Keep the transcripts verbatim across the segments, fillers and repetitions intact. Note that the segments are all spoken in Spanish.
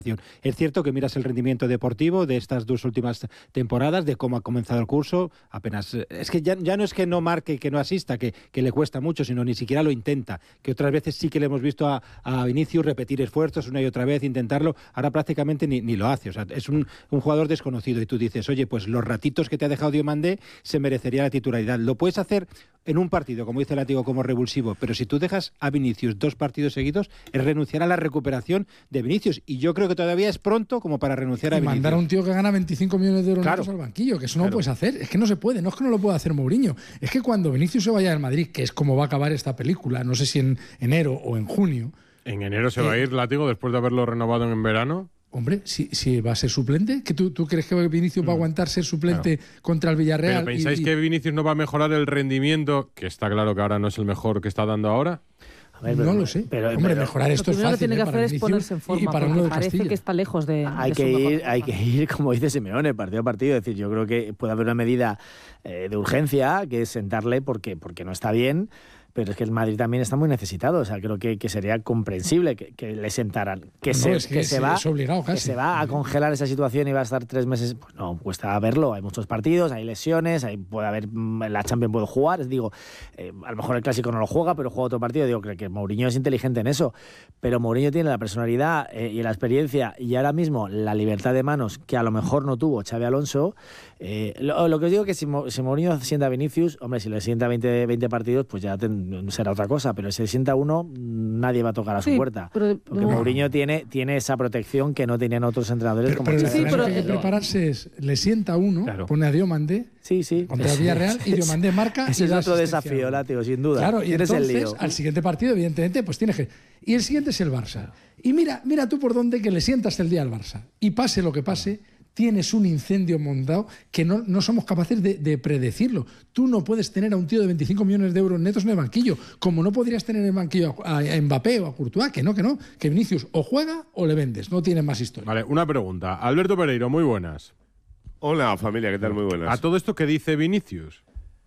Es cierto que miras el rendimiento deportivo de estas dos últimas temporadas, de cómo ha comenzado el curso, apenas... Es que ya, ya no es que no marque, que no asista, que, que le cuesta mucho, sino ni siquiera lo intenta, que otras veces sí que le hemos visto a, a Vinicius repetir esfuerzos una y otra vez, intentarlo, ahora prácticamente ni, ni lo hace, o sea, es un, un jugador desconocido y tú dices, oye, pues los ratitos que te ha dejado Diomandé se merecería la titularidad. Lo puedes hacer en un partido, como dice Látigo, como revulsivo, pero si tú dejas a Vinicius dos partidos seguidos, es renunciar a la recuperación de Vinicius, y yo creo que todavía es pronto como para renunciar y a Vinicius. mandar a un tío que gana veinticinco millones de euros claro. al banquillo, que eso no claro. lo puedes hacer, es que no se puede, no es que no lo pueda hacer Mourinho, es que cuando Vinicius se vaya del Madrid, que es como va a acabar esta película, no sé si en enero o en junio. En enero se eh, va a ir Látigo después de haberlo renovado en verano. Hombre, si, si va a ser suplente, ¿que tú, ¿tú crees que Vinicius mm. va a aguantar ser suplente claro. contra el Villarreal? ¿Pero pensáis y, y... que Vinicius no va a mejorar el rendimiento, que está claro que ahora no es el mejor que está dando ahora? A ver, pero, no lo sé. Pero, Hombre, pero, mejorar esto es fácil. Lo que tiene que ¿eh? hacer es ponerse en forma, y para porque uno parece Castilla. que está lejos de, hay de que su ir, mejor hay que ir, como dice Simeone, partido a partido. Es decir, yo creo que puede haber una medida eh, de urgencia, que es sentarle porque, porque no está bien. Pero es que el Madrid también está muy necesitado, o sea, creo que, que sería comprensible que, que le sentaran. Que, no, se, es que, que, se es, va, es obligado casi. que se va a congelar esa situación y va a estar tres meses, pues no, cuesta verlo, hay muchos partidos, hay lesiones, hay, puede haber, la Champions puede jugar, digo, eh, a lo mejor el Clásico no lo juega, pero juega otro partido, digo, creo que Mourinho es inteligente en eso, pero Mourinho tiene la personalidad eh, y la experiencia y ahora mismo la libertad de manos que a lo mejor no tuvo Xabi Alonso. Eh, lo, lo que os digo es que si, si Mourinho sienta a Vinicius, hombre, si le sienta veinte, veinte partidos, pues ya ten, será otra cosa. Pero si se sienta uno, nadie va a tocar a su sí, puerta. Pero, porque no. Mourinho tiene, tiene esa protección que no tenían otros entrenadores. Pero, como pero el sí, pero, que hay que prepararse es, le sienta uno, claro. pone a Diomandé sí, sí. contra el Villarreal y Diomandé marca. Ese y es da otro desafío, Látigo, sin duda. Claro, y tienes entonces, el lío. al siguiente partido, evidentemente, pues tienes que... Y el siguiente es el Barça. Y mira, mira tú por dónde que le sientas el día al Barça. Y pase lo que pase, tienes un incendio montado que no, no somos capaces de, de predecirlo. Tú no puedes tener a un tío de veinticinco millones de euros netos en el banquillo, como no podrías tener en el banquillo a, a Mbappé o a Courtois, que no, que no, que Vinicius o juega o le vendes, no tiene más historia. Vale, una pregunta. Alberto Pereiro, muy buenas. Hola, familia, ¿qué tal? Muy buenas. A todo esto que dice Vinicius,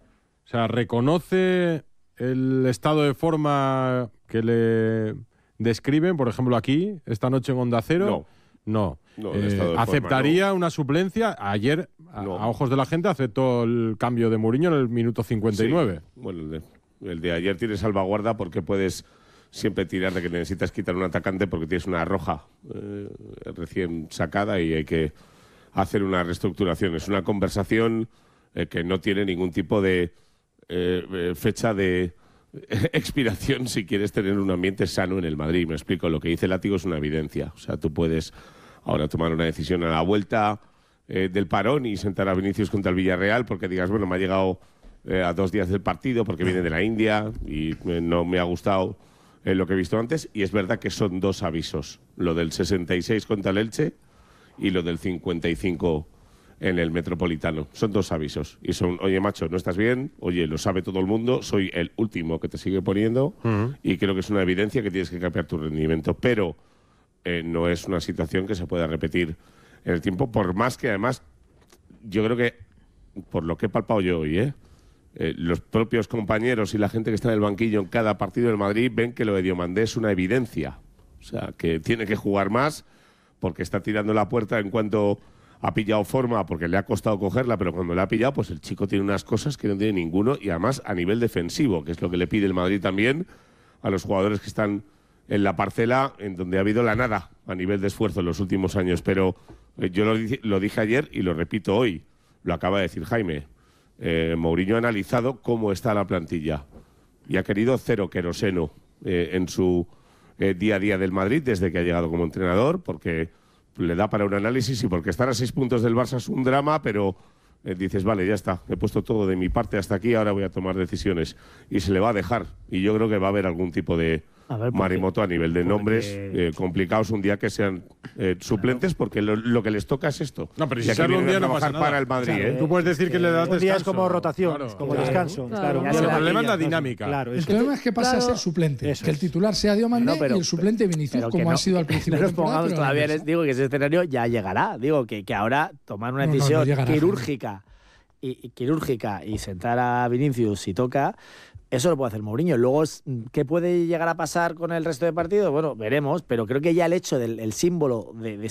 o sea, ¿reconoce el estado de forma que le describen, por ejemplo, aquí, esta noche en Onda Cero? No. No. no eh, forma, ¿Aceptaría no. una suplencia? Ayer, a, no. a ojos de la gente, aceptó el cambio de Mourinho en el minuto cincuenta y nueve. Sí. Bueno, el de, el de ayer tiene salvaguarda porque puedes siempre tirar de que necesitas quitar un atacante porque tienes una roja eh, recién sacada y hay que hacer una reestructuración. Es una conversación eh, que no tiene ningún tipo de eh, fecha de expiración si quieres tener un ambiente sano en el Madrid. Me explico, lo que dice Látigo es una evidencia. O sea, tú puedes ahora tomar una decisión a la vuelta eh, del parón y sentar a Vinicius contra el Villarreal porque digas, bueno, me ha llegado eh, a dos días del partido porque viene de la India y eh, no me ha gustado eh, lo que he visto antes. Y es verdad que son dos avisos, lo del sesenta y seis contra el Elche y lo del cincuenta y cinco en el Metropolitano. Son dos avisos. Y son, oye, macho, no estás bien, oye, lo sabe todo el mundo, soy el último que te sigue poniendo uh-huh. y creo que es una evidencia que tienes que cambiar tu rendimiento. Pero eh, no es una situación que se pueda repetir en el tiempo, por más que además, yo creo que, por lo que he palpado yo hoy, ¿eh? Eh, los propios compañeros y la gente que está en el banquillo en cada partido del Madrid ven que lo de Diomandé es una evidencia. O sea, que tiene que jugar más porque está tirando la puerta en cuanto ha pillado forma, porque le ha costado cogerla, pero cuando le ha pillado, pues el chico tiene unas cosas que no tiene ninguno y además a nivel defensivo, que es lo que le pide el Madrid también a los jugadores que están en la parcela en donde ha habido la nada a nivel de esfuerzo en los últimos años. Pero eh, yo lo, lo dije ayer y lo repito hoy, lo acaba de decir Jaime. Eh, Mourinho ha analizado cómo está la plantilla y ha querido cero queroseno eh, en su eh, día a día del Madrid desde que ha llegado como entrenador, porque le da para un análisis y porque estar a seis puntos del Barça es un drama, pero eh, dices, vale, ya está, he puesto todo de mi parte hasta aquí, ahora voy a tomar decisiones. Y se le va a dejar. Y yo creo que va a haber algún tipo de a ver, marimoto a nivel de porque... nombres eh, complicados un día que sean eh, suplentes, porque lo, lo que les toca es esto. No, pero y si serlo un día no pasa nada. Para el Madrid, claro, ¿eh? Tú puedes decir que, que le das un descanso. día es como rotación, claro, como claro, descanso. Claro, claro. El problema es la dinámica. Claro, el problema es que pasa claro, a ser suplente. Que el titular sea Diomandé no, pero, y el suplente Vinicius, como no, ha sido al principio. No nos pongamos todavía, les digo que ese escenario ya llegará. Digo que, que ahora tomar una decisión no, no, no llegará, quirúrgica y, y quirúrgica y sentar a Vinicius si toca, eso lo puede hacer Mourinho. Luego, ¿qué puede llegar a pasar con el resto de partidos? Bueno, veremos, pero creo que ya el hecho del el símbolo de, de